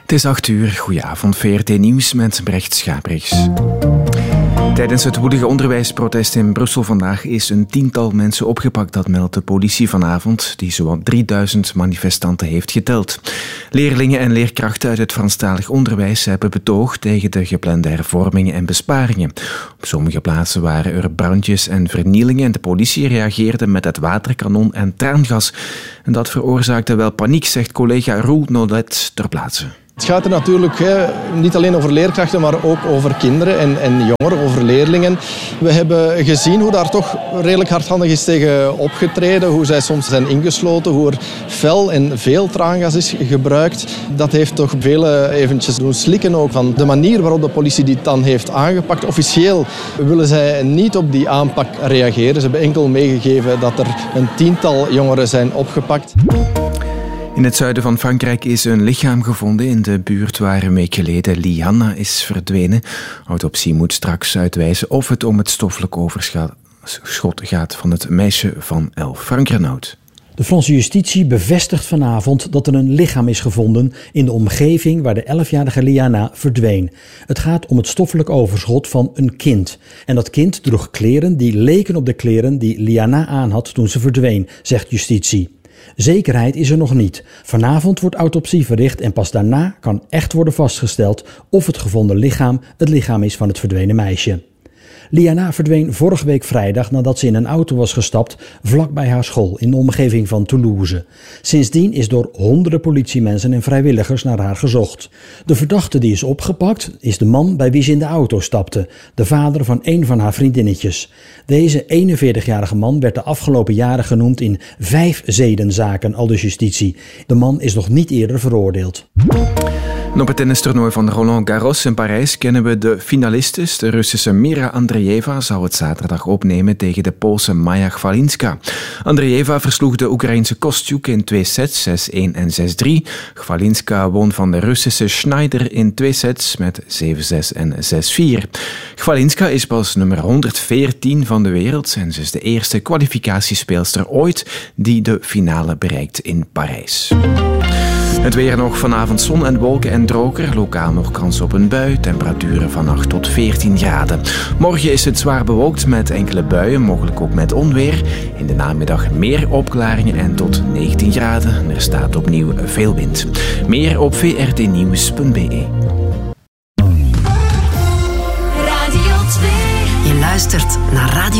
Het is 8:00. Goedenavond, VRT Nieuws met Brecht Schabrichs. Tijdens het woelige onderwijsprotest in Brussel vandaag is een 10-tal mensen opgepakt. Dat meldt de politie vanavond, die zowat 3000 manifestanten heeft geteld. Leerlingen en leerkrachten uit het Franstalig onderwijs hebben betoogd tegen de geplande hervormingen en besparingen. Op sommige plaatsen waren er brandjes en vernielingen en de politie reageerde met het waterkanon en traangas. En dat veroorzaakte wel paniek, zegt collega Roel Nolet ter plaatse. Het gaat er natuurlijk niet alleen over leerkrachten, maar ook over kinderen en jongeren, over leerlingen. We hebben gezien hoe daar toch redelijk hardhandig is tegen opgetreden, hoe zij soms zijn ingesloten, hoe er fel en veel traangas is gebruikt. Dat heeft toch velen eventjes doen slikken ook van de manier waarop de politie dit dan heeft aangepakt. Officieel willen zij niet op die aanpak reageren. Ze hebben enkel meegegeven dat er een 10-tal jongeren zijn opgepakt. In het zuiden van Frankrijk is een lichaam gevonden in de buurt waar een week geleden Lianna is verdwenen. Autopsie moet straks uitwijzen of het om het stoffelijk overschot gaat van het meisje van 11. Frank Renaud. De Franse justitie bevestigt vanavond dat er een lichaam is gevonden in de omgeving waar de 11-jarige Lianna verdween. Het gaat om het stoffelijk overschot van een kind. En dat kind droeg kleren die leken op de kleren die Lianna aanhad toen ze verdween, zegt justitie. Zekerheid is er nog niet. Vanavond wordt autopsie verricht en pas daarna kan echt worden vastgesteld of het gevonden lichaam het lichaam is van het verdwenen meisje. Lianna verdween vorige week vrijdag nadat ze in een auto was gestapt vlakbij haar school in de omgeving van Toulouse. Sindsdien is door honderden politiemensen en vrijwilligers naar haar gezocht. De verdachte die is opgepakt is de man bij wie ze in de auto stapte, de vader van een van haar vriendinnetjes. Deze 41-jarige man werd de afgelopen jaren genoemd in 5 zedenzaken, aldus justitie. De man is nog niet eerder veroordeeld. En op het tennistoernooi van Roland Garros in Parijs kennen we de finalistes. De Russische Mira Andreeva zou het zaterdag opnemen tegen de Poolse Maja Chwalinska. Andreeva versloeg de Oekraïense Kostyuk in 2 sets, 6-1 en 6-3. Chwalinska won van de Russische Schneider in 2 sets met 7-6 en 6-4. Chwalinska is pas nummer 114 van de wereld en ze is de eerste kwalificatiespeelster ooit die de finale bereikt in Parijs. Het weer nog, vanavond zon en wolken en droger. Lokaal nog kans op een bui. Temperaturen van 8 tot 14 graden. Morgen is het zwaar bewolkt met enkele buien, mogelijk ook met onweer. In de namiddag meer opklaringen en tot 19 graden. Er staat opnieuw veel wind. Meer op vrtnieuws.be. Radio 2. Je luistert naar Radio